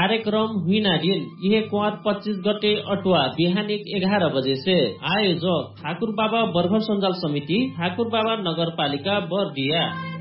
कार्यक्रम हुइना दिन यह कुआर 25 गते अटुआ बिहान 11 बजे से। आयोजक ठाकुर बाबा बर्भर सञ्जाल समिति, ठाकुर बाबा नगरपालिका बर्दिया।